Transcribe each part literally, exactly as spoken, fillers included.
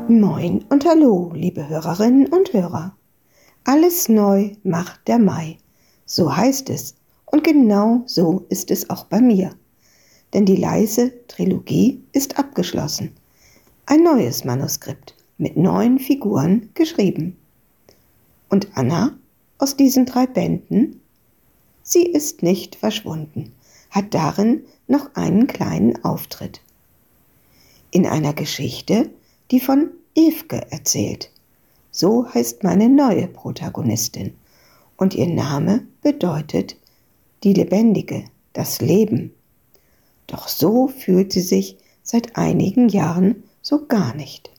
Moin und hallo, liebe Hörerinnen und Hörer. Alles neu macht der Mai. So heißt es. Und genau so ist es auch bei mir. Denn die leise Trilogie ist abgeschlossen. Ein neues Manuskript mit neun Figuren geschrieben. Und Anna aus diesen drei Bänden? Sie ist nicht verschwunden, hat darin noch einen kleinen Auftritt. In einer Geschichte, die von Evke erzählt. So heißt meine neue Protagonistin. Und ihr Name bedeutet die Lebendige, das Leben. Doch so fühlt sie sich seit einigen Jahren so gar nicht.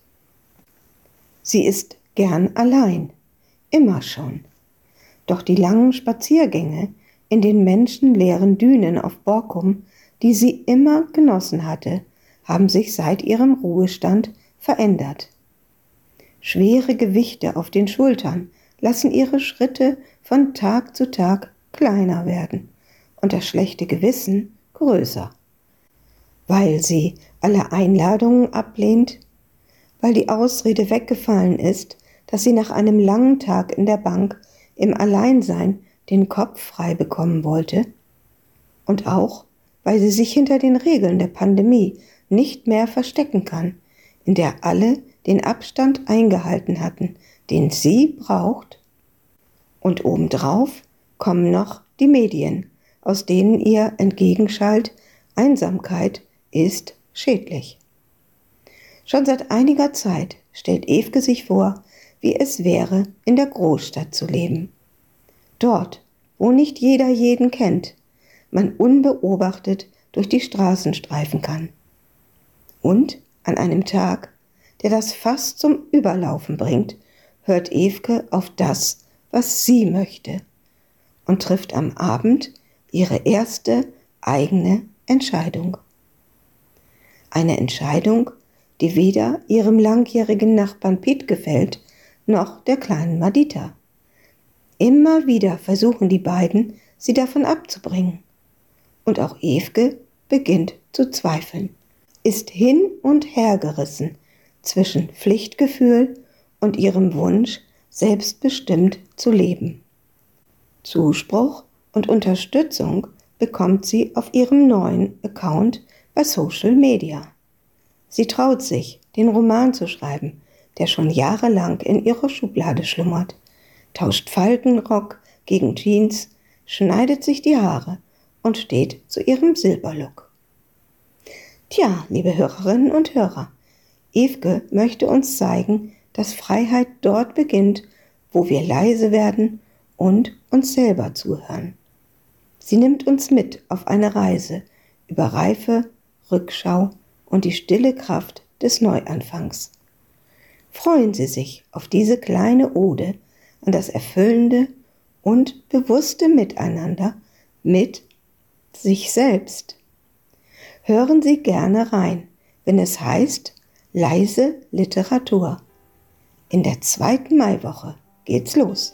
Sie ist gern allein, immer schon. Doch die langen Spaziergänge in den menschenleeren Dünen auf Borkum, die sie immer genossen hatte, haben sich seit ihrem Ruhestand verändert. Schwere Gewichte auf den Schultern lassen ihre Schritte von Tag zu Tag kleiner werden und das schlechte Gewissen größer. Weil sie alle Einladungen ablehnt, weil die Ausrede weggefallen ist, dass sie nach einem langen Tag in der Bank im Alleinsein den Kopf frei bekommen wollte, und auch, weil sie sich hinter den Regeln der Pandemie nicht mehr verstecken kann, in der alle den Abstand eingehalten hatten, den sie braucht. Und obendrauf kommen noch die Medien, aus denen ihr entgegenschallt, Einsamkeit ist schädlich. Schon seit einiger Zeit stellt Evke sich vor, wie es wäre, in der Großstadt zu leben. Dort, wo nicht jeder jeden kennt, man unbeobachtet durch die Straßen streifen kann. Und an einem Tag, der das Fass zum Überlaufen bringt, hört Evke auf das, was sie möchte, und trifft am Abend ihre erste eigene Entscheidung. Eine Entscheidung, die weder ihrem langjährigen Nachbarn Piet gefällt, noch der kleinen Madita. Immer wieder versuchen die beiden, sie davon abzubringen. Und auch Evke beginnt zu zweifeln, ist hin und her gerissen zwischen Pflichtgefühl und ihrem Wunsch, selbstbestimmt zu leben. Zuspruch und Unterstützung bekommt sie auf ihrem neuen Account bei Social Media. Sie traut sich, den Roman zu schreiben, der schon jahrelang in ihrer Schublade schlummert, tauscht Faltenrock gegen Jeans, schneidet sich die Haare und steht zu ihrem Silberlook. Tja, liebe Hörerinnen und Hörer, Evke möchte uns zeigen, dass Freiheit dort beginnt, wo wir leise werden und uns selber zuhören. Sie nimmt uns mit auf eine Reise über Reife, Rückschau und die stille Kraft des Neuanfangs. Freuen Sie sich auf diese kleine Ode an das erfüllende und bewusste Miteinander mit sich selbst. Hören Sie gerne rein, wenn es heißt Leise Literatur. In der zweiten Maiwoche geht's los.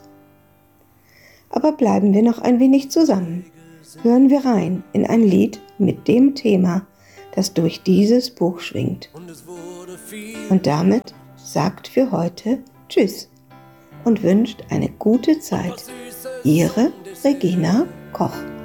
Aber bleiben wir noch ein wenig zusammen. Hören wir rein in ein Lied mit dem Thema, das durch dieses Buch schwingt. Und damit sagt für heute Tschüss und wünscht eine gute Zeit. Ihre Regina Koch.